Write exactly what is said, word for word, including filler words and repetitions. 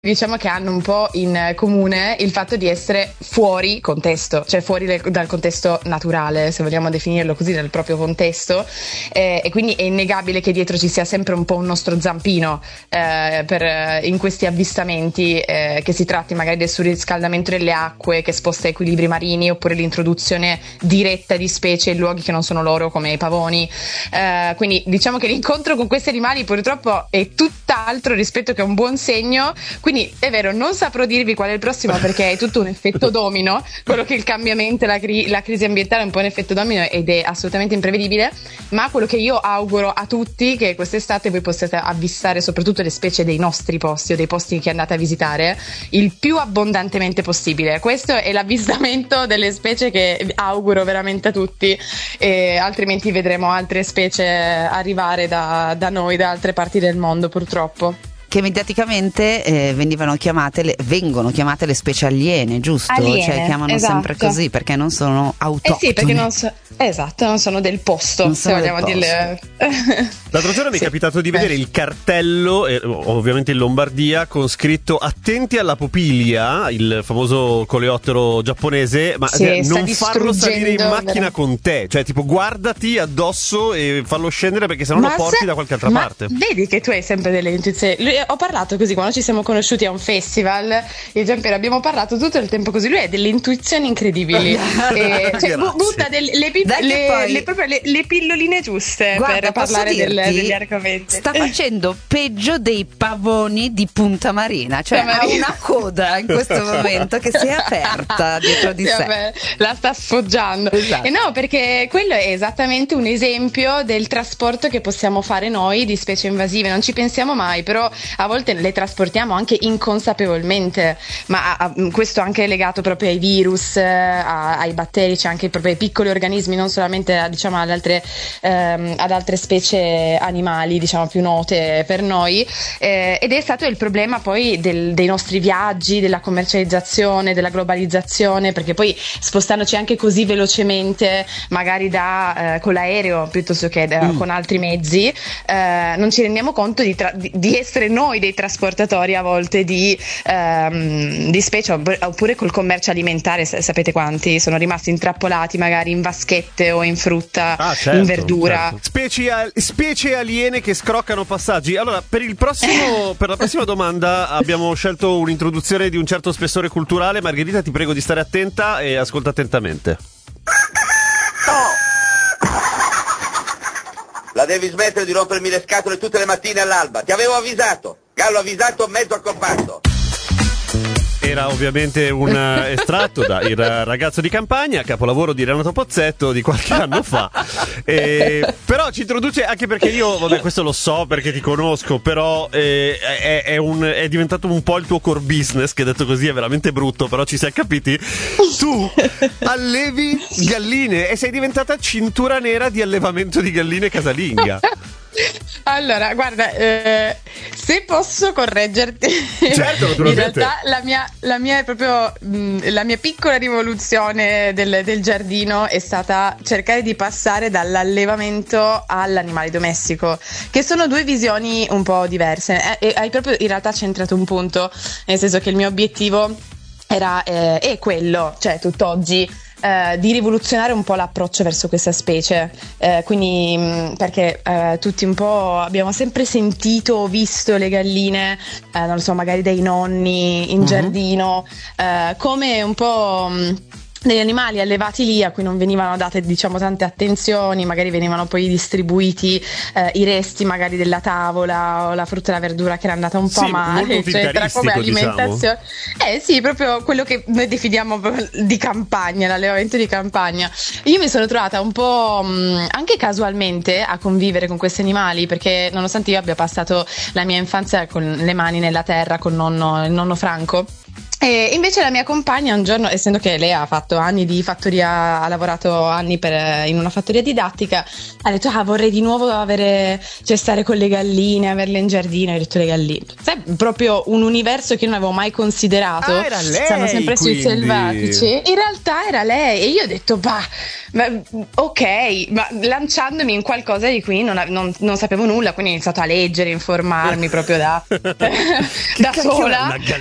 diciamo che hanno un po' in comune il fatto di essere fuori contesto, cioè fuori le, dal contesto naturale, se vogliamo definirlo così, nel proprio contesto, eh, e quindi è innegabile che dietro ci sia sempre un po' un nostro zampino eh, per, in questi avvistamenti, eh, che si tratti magari del surriscaldamento delle acque che sposta equilibri marini, oppure l'introduzione diretta di specie in luoghi che non sono loro, come i pavoni. Eh, quindi diciamo che l'incontro con questi animali purtroppo è tutt'altro rispetto che un buon segno. Quindi è vero, non saprò dirvi qual è il prossimo, perché è tutto un effetto domino, quello che il cambiamento, la, cri- la crisi ambientale è un po' un effetto domino ed è assolutamente imprevedibile, ma quello che io auguro a tutti, che quest'estate voi possiate avvistare soprattutto le specie dei nostri posti o dei posti che andate a visitare il più abbondantemente possibile. Questo è l'avvistamento delle specie che auguro veramente a tutti, e altrimenti vedremo altre specie arrivare da, da noi, da altre parti del mondo, purtroppo. Che mediaticamente eh, venivano chiamate le, vengono chiamate le specie aliene, giusto? Aliene, cioè chiamano esatto. sempre così perché non sono autoctone. Eh sì, perché non so, esatto, non sono del posto, non se sono vogliamo del dire. L'altro giorno mi Sì. è capitato di vedere Beh. il cartello, eh, ovviamente in Lombardia, con scritto "Attenti alla popilia", il famoso coleottero giapponese, ma Sì, eh, sta non farlo salire in distruggendo, macchina veramente. con te, cioè tipo guardati addosso e fallo scendere, perché sennò lo Ma porti se- da qualche altra ma parte. Vedi che tu hai sempre delle intuizioni. Lui- ho parlato così quando ci siamo conosciuti a un festival, e Giampiero, abbiamo parlato tutto il tempo così. Lui ha delle intuizioni incredibili. E, cioè, bu- Grazie. butta delle, le, pi- Dai che le, poi- le- proprio le, le pilloline giuste Guarda, per posso parlare del- dirti, degli argomenti. sta facendo peggio dei pavoni di Punta Marina, cioè Punta ha Marina. una coda in questo momento che si è aperta dietro di Sì, sé. vabbè, la sta sfoggiando. Esatto. E no, perché quello è esattamente un esempio del trasporto che possiamo fare noi di specie invasive. Non ci pensiamo mai, però a volte le trasportiamo anche inconsapevolmente. Ma a- a- questo anche è legato proprio ai virus, eh, a- ai batteri, cioè anche proprio ai piccoli organismi, non solamente a, diciamo ad altre, ehm, ad altre specie animali, diciamo più note per noi. Eh, ed è stato il problema poi del- dei nostri viaggi, della commercializzazione, della globalizzazione, perché poi spostandoci anche così velocemente, magari da, eh, con l'aereo piuttosto che da- Mm. con altri mezzi, eh, non ci rendiamo conto di, tra- di- di essere noi dei trasportatori a volte di, ehm, di specie, oppure- oppure col commercio alimentare. S- sapete quanti sono rimasti intrappolati magari in vaschette o in frutta, Ah, certo, in verdura. certo. Specie, al- specie aliene che scroccano passaggi. Allora, per il prossimo, per la prossima domanda abbiamo scelto un'introduzione di un certo spessore culturale. Margherita, ti prego di stare attenta e ascolta attentamente. La devi smettere di rompermi le scatole tutte le mattine all'alba. Ti avevo avvisato. Gallo avvisato, mezzo al comparto. Era ovviamente un eh, estratto da Il ragazzo di campagna, capolavoro di Renato Pozzetto di qualche anno fa. E, però ci introduce, anche perché io, vabbè, questo lo so perché ti conosco, però eh, è, è, un, è diventato un po' il tuo core business, che detto così è veramente brutto, però ci si è capiti. Tu allevi galline e sei diventata cintura nera di allevamento di galline casalinga. Allora, guarda, eh, se posso correggerti, Certo, in naturalmente. realtà la mia, la mia è proprio mh, la mia piccola rivoluzione del, del giardino è stata cercare di passare dall'allevamento all'animale domestico, che sono due visioni un po' diverse. E, e hai proprio in realtà centrato un punto, nel senso che il mio obiettivo era eh, è quello, cioè tutt'oggi, eh, di rivoluzionare un po' l'approccio verso questa specie, eh, quindi mh, perché eh, tutti un po' abbiamo sempre sentito o visto le galline, eh, non lo so, magari dai nonni in Mhm. giardino, eh, come un po' mh, degli animali allevati lì a cui non venivano date, diciamo, tante attenzioni, magari venivano poi distribuiti eh, i resti magari della tavola o la frutta e la verdura che era andata un po' Sì, molto male, eccetera, come utilitaristico, diciamo. alimentazione. Eh sì, proprio quello che noi definiamo proprio di campagna, l'allevamento di campagna. Io mi sono trovata un po' mh, anche casualmente a convivere con questi animali, perché nonostante io abbia passato la mia infanzia con le mani nella terra con nonno, il nonno Franco, E invece la mia compagna un giorno, essendo che lei ha fatto anni di fattoria, ha lavorato anni per, in una fattoria didattica, ha detto ah vorrei di nuovo avere, cioè stare con le galline, averle in giardino. Ho detto le galline, sai, proprio un universo che non avevo mai considerato. Ah, era lei, stanno sempre sui quindi. selvatici. In realtà era lei e io ho detto bah, ma, ok, ma lanciandomi in qualcosa di cui non, non, non sapevo nulla, quindi ho iniziato a leggere, informarmi proprio da, da cacchio è sola. una